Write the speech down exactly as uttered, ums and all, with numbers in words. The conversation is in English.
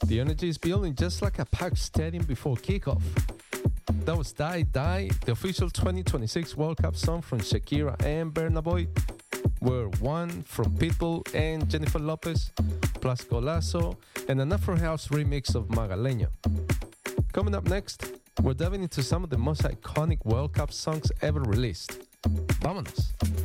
The energy is building just like a packed stadium before kickoff. That was Die Die, the official twenty twenty-six World Cup song from Shakira and Burna Boy. We're One from Pitbull and Jennifer Lopez, plus Golazo, and an Afro House remix of Magaleño. Coming up next, we're diving into some of the most iconic World Cup songs ever released. Vámonos!